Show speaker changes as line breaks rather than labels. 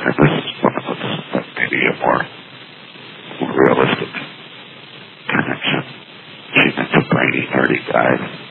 And this is one of the maybe a more realistic connection. She meant a brainy, nerdy guy.